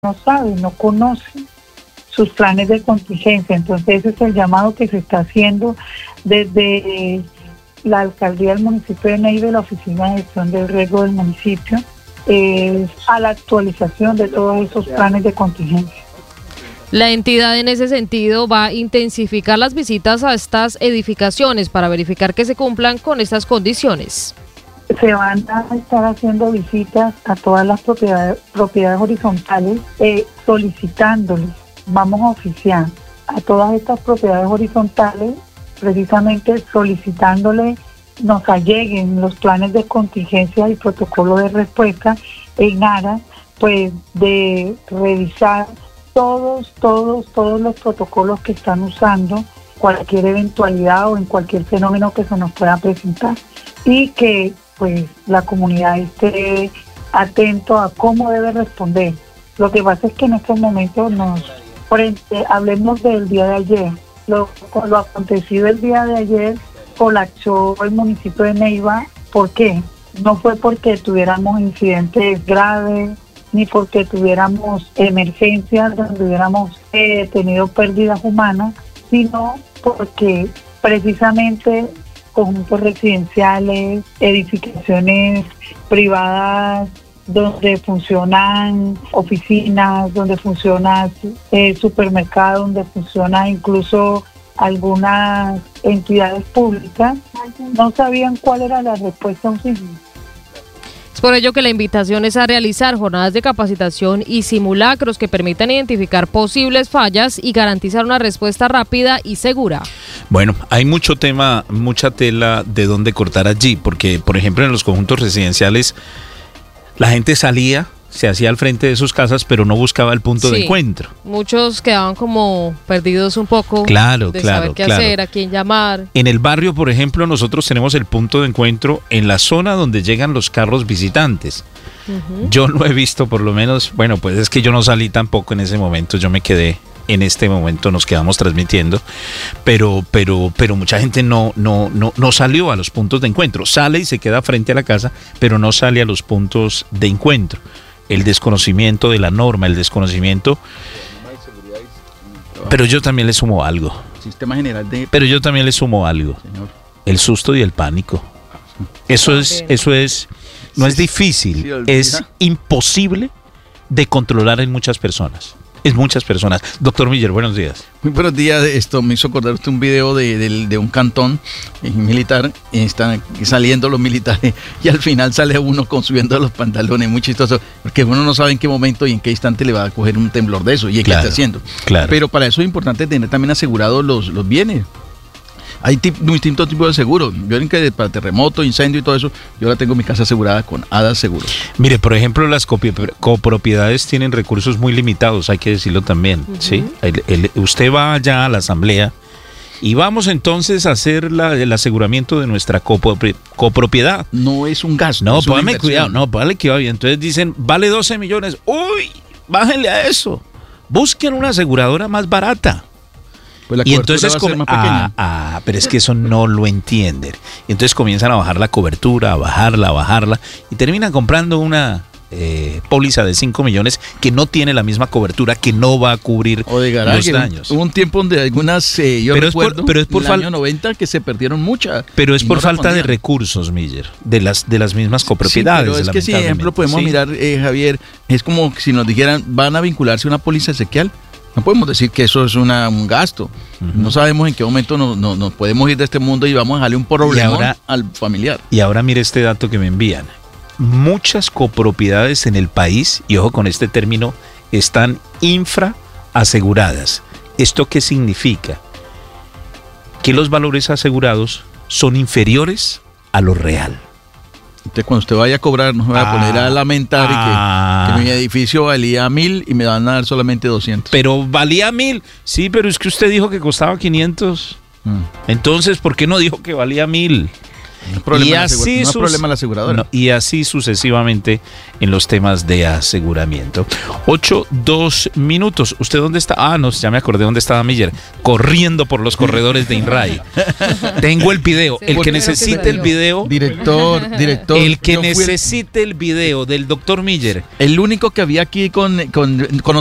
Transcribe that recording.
no sabe, no conoce sus planes de contingencia. Entonces ese es el llamado que se está haciendo desde la alcaldía del municipio de Neiva y la oficina de gestión del riesgo del municipio, a la actualización de todos esos planes de contingencia. La entidad en ese sentido va a intensificar las visitas a estas edificaciones para verificar que se cumplan con estas condiciones. Se van a estar haciendo visitas a todas las propiedades horizontales, solicitándoles, vamos a oficiar a todas estas propiedades horizontales, precisamente solicitándoles nos alleguen los planes de contingencia y protocolo de respuesta en aras pues de revisar todos los protocolos que están usando, cualquier eventualidad o en cualquier fenómeno que se nos pueda presentar, y que pues la comunidad esté atento a cómo debe responder. Lo que pasa es que en estos momentos hablemos del día de ayer. Lo acontecido el día de ayer colapsó el municipio de Neiva. ¿Por qué? No fue porque tuviéramos incidentes graves, ni porque tuviéramos emergencias donde hubiéramos tenido pérdidas humanas, sino porque precisamente conjuntos residenciales, edificaciones privadas, donde funcionan oficinas, donde funciona supermercados, donde funciona incluso algunas entidades públicas, no sabían cuál era la respuesta a un sismo. Es por ello que la invitación es a realizar jornadas de capacitación y simulacros que permitan identificar posibles fallas y garantizar una respuesta rápida y segura. Bueno, hay mucho tema, mucha tela de dónde cortar allí, porque por ejemplo en los conjuntos residenciales la gente salía, se hacía al frente de sus casas, pero no buscaba el punto de encuentro. Muchos quedaban como perdidos un poco de saber qué hacer, a quién llamar. En el barrio, por ejemplo, nosotros tenemos el punto de encuentro en la zona donde llegan los carros visitantes. Yo lo he visto por lo menos, bueno, pues es que yo no salí tampoco en ese momento, yo me quedé. En este momento nos quedamos transmitiendo, pero mucha gente no salió a los puntos de encuentro. Sale y se queda frente a la casa, pero no sale a los puntos de encuentro. El desconocimiento de la norma, el desconocimiento. Pero yo también le sumo algo. Sistema general de. Pero yo también le sumo algo. Señor. El susto y el pánico. Eso es, no es difícil, Sí, es imposible de controlar en muchas personas. Es muchas personas. Doctor Miller, buenos días. Muy buenos días. Esto me hizo acordar usted un video de un cantón militar. Están saliendo los militares y al final sale uno subiendo los pantalones. Muy chistoso, porque uno no sabe en qué momento y en qué instante le va a coger un temblor de eso y en qué está haciendo. Claro. Pero para eso es importante tener también asegurados los bienes. Hay distintos tipos de seguros. Yo en que para terremoto, incendio y todo eso, yo la tengo mi casa asegurada con ADA Seguros. Mire, por ejemplo, las copropiedades tienen recursos muy limitados, hay que decirlo también, ¿sí? Usted va allá a la asamblea y vamos entonces a hacer el aseguramiento de nuestra copropiedad. No es un gasto. No, póngame cuidado, no, póngale cuidado. Y entonces dicen, vale 12 millones. ¡Uy! Bájenle a eso. Busquen una aseguradora más barata. Pues y entonces pero es que eso no lo entienden. Y entonces comienzan a bajar la cobertura, a bajarla y terminan comprando una póliza de 5 millones que no tiene la misma cobertura, que no va a cubrir los daños. Hubo un tiempo donde algunas, pero es por en el año 90 que se perdieron muchas. Pero es por falta de recursos, Miller, de las mismas copropiedades. Sí, pero es que si ejemplo podemos mirar, Javier, es como si nos dijeran, van a vincularse a una póliza Ezequiel. No podemos decir que eso es un gasto. No sabemos en qué momento nos podemos ir de este mundo y vamos a dejarle un problema al familiar. Y ahora mire este dato que me envían. Muchas copropiedades en el país, y ojo con este término, están infraaseguradas. ¿Esto qué significa? Que los valores asegurados son inferiores a lo real. Entonces cuando usted vaya a cobrar, no se va a poner a lamentar que mi edificio valía 1,000 y me van a dar solamente 200. Pero valía 1,000. Sí, pero es que usted dijo que costaba 500. Entonces, ¿por qué no dijo que valía 1,000? Y así, no problema la aseguradora. No, y así sucesivamente en los temas de aseguramiento. 8:02 minutos. ¿Usted dónde está? Ah, no, ya me acordé dónde estaba Miller. Corriendo por los corredores de INRAE. Tengo el video. Sí, El que porque necesite el video. Director. El que yo fui necesite el video del doctor Miller. el único que había aquí con